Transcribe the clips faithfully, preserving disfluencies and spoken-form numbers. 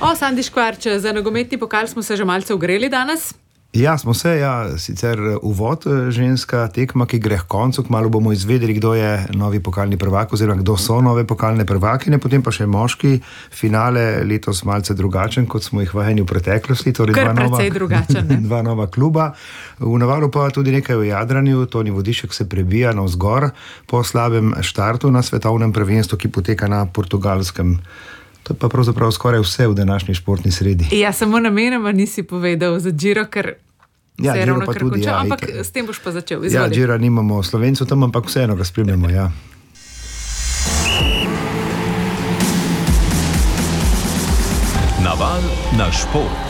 O, Sandi Škvarč, za nogometni pokal smo se že malce ogreli danes. Ja, smo se, ja, sicer uvod, ženska tekma, ki gre k koncu, kmalu bomo izvedeli, kdo je novi pokalni prvak oziroma kdo so nove pokalne prvakine, potem pa še moški finale, letos malce drugačen, kot smo jih vajeni v preteklosti. Torej Kar dva precej nova, drugačen, ne? Dva nova kluba. V Navalu pa tudi nekaj v jadranju, Toni Vodišek se prebija navzgor po slabem štartu na svetovnem prvenstvu, ki poteka na Portugalskem. To je pa pravzaprav skoraj vse v današnji športni sredi. Ja, samo namenoma nisi povedal za Giro, ker Ja, se je Giro ravno pa kar tudi, končal, ja, ampak Ike. s tem boš pa začel. Ja, Izvoli. Gira nimamo Slovencev tam, ampak vseeno ga spremljamo, ja. Naval na šport.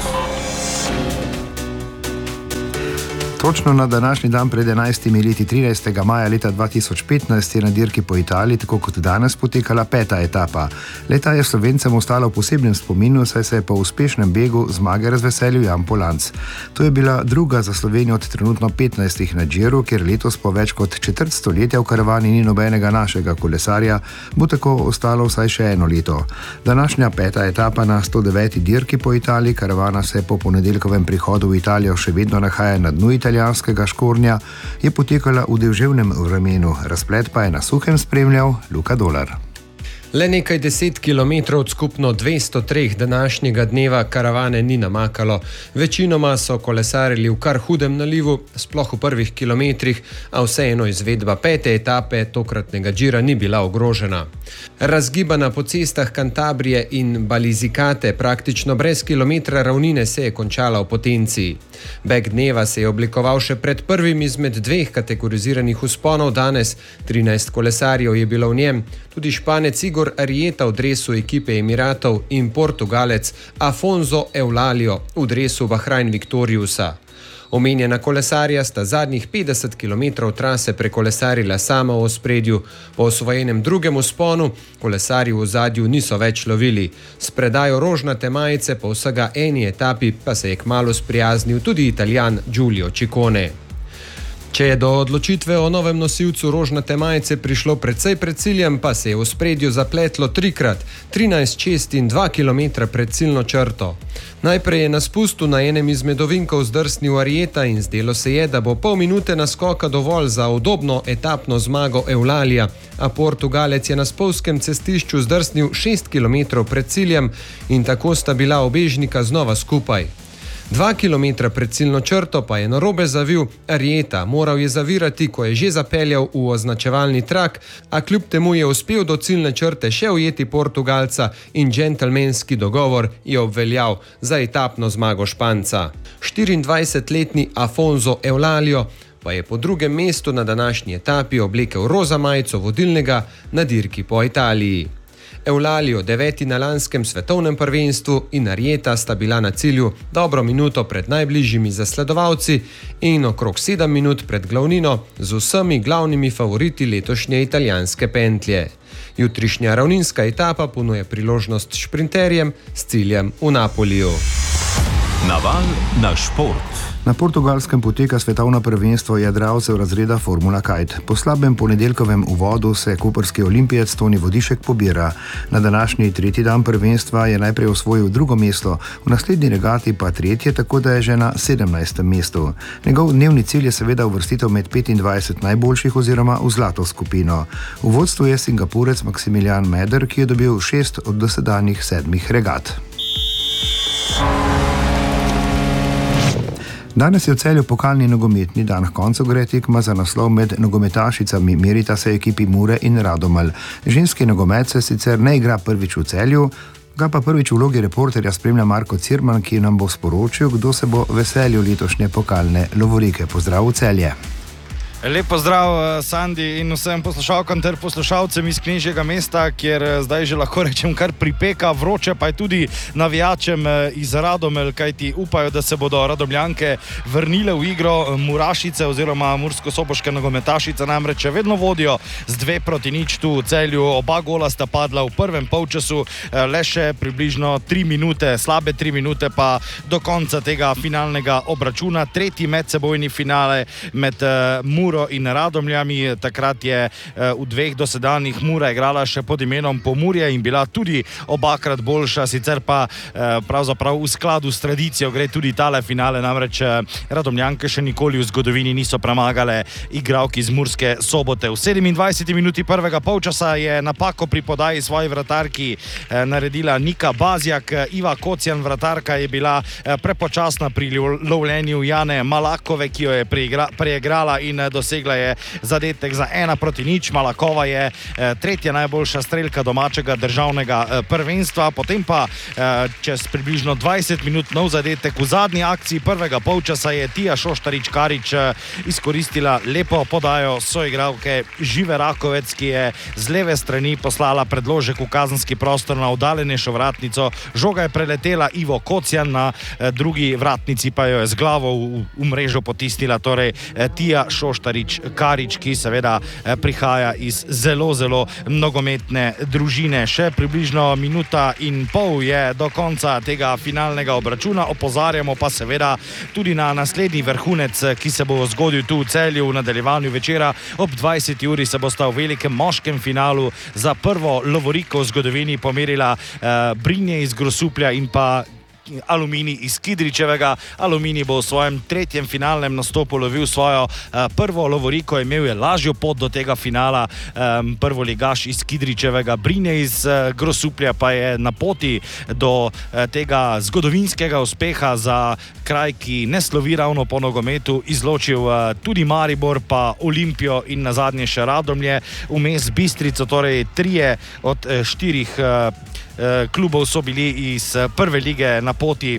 Točno na današnji dan pred enajstimi leti, trinajstega maja leta dva tisoč petnajst, je na dirki po Italiji, tako kot danes, potekala peta etapa. Leta je Slovencem ostala v posebnem spominu, saj se je po uspešnem begu zmage razveselil Jan Polanc. To je bila druga za Slovenijo od trenutno petnajstih na Giru, kjer letos po več kot četrt stoletja v karavani ni nobenega našega kolesarja, bo tako ostalo vsaj še eno leto. Današnja peta etapa na sto deveti dirki po Italiji, karavana se po ponedeljkovem prihodu v Italijo še vedno nahaja na dnu Italije, italijanskega Škornja, je potekala v deževnem vremenu, razplet pa je na suhem spremljal Luka Dolar. Le nekaj deset kilometrov od skupno dvesto treh današnjega dneva karavane ni namakalo. Večinoma so kolesarili v kar hudem nalivu, sploh v prvih kilometrih, a vseeno izvedba pete etape tokratnega Gira ni bila ogrožena. Razgibana po cestah Kantabrije in Balizikate praktično brez kilometra ravnine se je končala v Potenciji. Beg dneva se je oblikoval še pred prvim izmed dveh kategoriziranih vzponov danes. trinajst kolesarjev je bilo v njem, tudi Španec Igor Arrieta v dresu ekipe Emiratov in Portugalec Afonso Eulalio v dresu Bahrain Victoriusa. Omenjena kolesarja sta zadnjih petdeset kilometrov trase prekolesarila sama v ospredju. Po osvojenem drugem vzponu kolesarji v ozadju niso več lovili. S predajo rožnate majice po vsega eni etapi pa se je kmalu sprijaznil tudi Italijan Giulio Ciccone. Če je do odločitve o novem nosilcu rožnate majice prišlo precej pred ciljem, pa se je v spredju zapletlo trikrat, trinajst, šest in dva kilometra pred ciljno črto. Najprej je na spustu na enem izmed ovinkov zdrsnil Arrieta in zdelo se je, da bo pol minute naskoka dovolj za udobno etapno zmago Eulalija, a Portugalec je na spolskem cestišču zdrsnil šest kilometrov pred ciljem in tako sta bila obežnika znova skupaj. Dva kilometra pred ciljno črto pa je narobe zavil Arrieta, moral je zavirati, ko je že zapeljal v označevalni trak, a kljub temu je uspel do ciljne črte še ujeti Portugalca in džentelmenski dogovor je obveljal za etapno zmago Španca. štiriindvajsetletni Afonso Eulalio pa je po drugem mestu na današnji etapi oblekel roza majico vodilnega na dirki po Italiji. Eulalio, deveti na lanskem svetovnem prvenstvu, in Arrieta sta bila na cilju dobro minuto pred najbližjimi zasledovalci in okrog sedem minut pred glavnino z vsemi glavnimi favoriti letošnje italijanske pentlje. Jutrišnja ravninska etapa ponuje priložnost šprinterjem s ciljem v Napoliju. Naval na šport. Na Portugalskem poteka svetovno prvenstvo jadralcev razreda Formula Kite. Po slabem ponedeljkovem uvodu se koprski olimpijec Toni Vodišek pobira. Na današnji tretji dan prvenstva je najprej osvojil drugo mesto, v naslednji regati pa tretje, tako da je že na sedemnajstem mestu. Njegov dnevni cilj je seveda uvrstitev med petindvajset najboljših oziroma v zlato skupino. V vodstvu je Singapurec Maximilian Meder, ki je dobil šest od dosedanjih sedmih regat. Danes je v Celju pokalni nogometni dan, k koncu gre tekma za naslov med nogometašicami, merita se ekipi Mure in Radomelj. Ženski nogomet se sicer ne igra prvič v Celju, ga pa prvič v vlogi reporterja spremlja Marko Cirman, ki nam bo sporočil, kdo se bo veselil letošnje pokalne lovorike. Pozdrav v Celje. Lep pozdrav, Sandi, in vsem poslušalkam ter poslušalcem iz Knežjega mesta, kjer zdaj že lahko rečem kar pripeka, vroče pa je tudi navijačem iz Radomelj, kajti upajo, da se bodo Radomljanke vrnile v igro. Murašice oziroma mursko-soboške nogometašice namreč še vedno vodijo z dve proti nič tu v Celju. Oba gola sta padla v prvem polčasu, le še približno tri minute, slabe tri minute pa do konca tega finalnega obračuna. Tretji medsebojni finale med Muro Muro in Radomljami. Takrat je v dveh dosedanjih Mura igrala še pod imenom Pomurje in bila tudi obakrat boljša, sicer pa pravzaprav v skladu s tradicijo gre tudi tale finale, namreč Radomljanke še nikoli v zgodovini niso premagale igralki iz Murske Sobote. V sedemindvajseti minuti prvega polčasa je napako pri podaji svoji vratarki naredila Nika Bazjak. Iva Kocjan, vratarka, je bila prepočasna pri lovljenju Jane Malakove, ki jo je preigrala in dosegla je zadetek za ena proti nič. Malakova je tretja najboljša strelka domačega državnega prvenstva. Potem pa čez približno dvajset minut nov zadetek. V zadnji akciji prvega polčasa je Tija Šoštarič-Karič izkoristila lepo podajo soigralke Žive Rakovec, ki je z leve strani poslala predložek v kazenski prostor na oddaljenejšo vratnico. Žoga je preletela Ivo Kocjan, na drugi vratnici pa jo je z glavo v, v mrežo potisnila torej Tija Šoštarič-Karič, ki seveda prihaja iz zelo, zelo nogometne družine. Še približno minuta in pol je do konca tega finalnega obračuna. Opozarjamo pa seveda tudi na naslednji vrhunec, ki se bo zgodil tu v Celju v nadaljevanju večera. Ob dvajseti uri se bosta v velikem moškem finalu za prvo lovoriko v zgodovini pomerila eh, Brinje iz Grosuplja in pa Aluminij iz Kidričevega. Aluminij bo v svojem tretjem finalnem nastopu lovil svojo uh, prvo lovoriko, imel je lažjo pot do tega finala. Um, prvo ligaš iz Kidričevega, Brinje iz uh, Grosuplja pa je na poti do uh, tega zgodovinskega uspeha za kraj, ki ne slovi ravno po nogometu, izločil uh, tudi Maribor, pa Olimpijo in nazadnje še Radomlje, vmes Bistrico, torej trije od uh, štirih uh, klubov so bili iz prve lige na poti.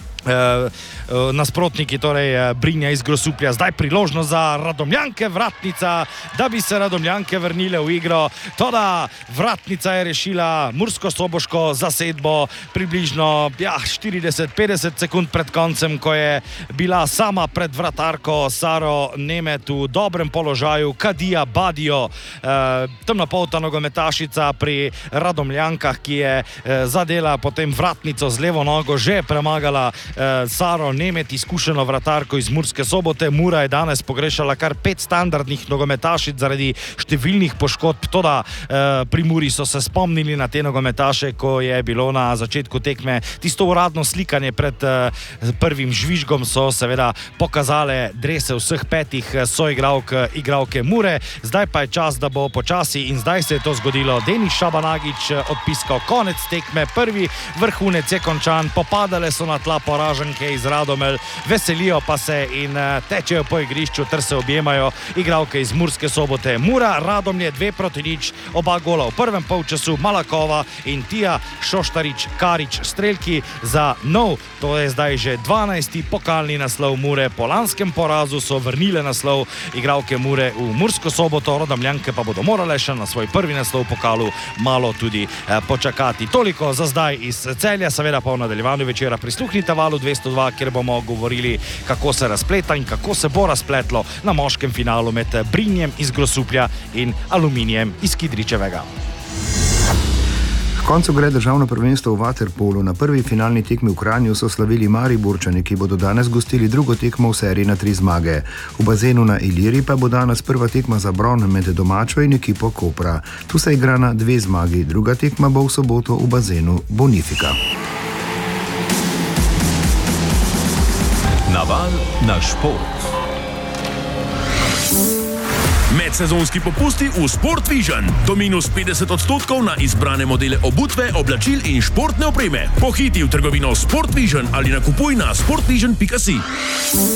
Uh, uh, nasprotniki, torej uh, Brinja iz Grosuplja. Zdaj priložnost za Radomljanke, vratnica, da bi se Radomljanke vrnile v igro. Toda vratnica je rešila mursko-soboško zasedbo približno ja, štirideset petdeset sekund pred koncem, ko je bila sama pred vratarko Saro Nemet v dobrem položaju. Kadija Badijo, uh, temnopolta nogometašica pri Radomljankah, ki je uh, zadela potem vratnico z levo nogo, že premagala Saro Nemet, izkušeno vratarko iz Murske Sobote. Mura je danes pogrešala kar pet standardnih nogometašic zaradi številnih poškodb. Toda pri Muri so se spomnili na te nogometaše, ko je bilo na začetku tekme tisto uradno slikanje pred prvim žvižgom, so seveda pokazale drese vseh petih soigralk igralke Mure. Zdaj pa je čas, da bo počasi, in zdaj se je to zgodilo. Denis Šabanagić odpiskal konec tekme, prvi vrhunec je končan, popadale so na tla poraženke iz Radomelj, veselijo pa se in tečejo po igrišču ter se objemajo igralke iz Murske Sobote. Mura, Radomlje dve proti nič, oba gola v prvem polčasu, Malakova in Tija Šoštarič-Karič strelki za nov, to je zdaj že dvanajsti pokalni naslov Mure. Po lanskem porazu so vrnile naslov igralke Mure v Mursko Soboto, Radomljanke pa bodo morale še na svoj prvi naslov v pokalu malo tudi eh, počakati. Toliko za zdaj iz Celja, seveda pa v nadaljevanju večera prisluhnite Valu dvesto dva, kjer bomo govorili, kako se razpleta in kako se bo razpletlo na moškem finalu med Brinjem iz Grosuplja in Aluminijem iz Kidričevega. K koncu gre državno prvenstvo v vaterpolu. Na prvi finalni tekmi v Kranju so slavili Mariborčani, ki bodo danes gostili drugo tekmo v seriji na tri zmage. V bazenu na Iliri pa bo danes prva tekma za bron med domačo in ekipo Kopra. Tu se igra na dve zmagi, druga tekma bo v soboto v bazenu Bonifika. Naval na šport. Medsezonski popusti v Sport Vision. Do minus petdeset odstotkov na izbrane modele obutve, oblačil in športne opreme. Pohiti v trgovino Sport Vision ali nakupuj na sportvision pika si.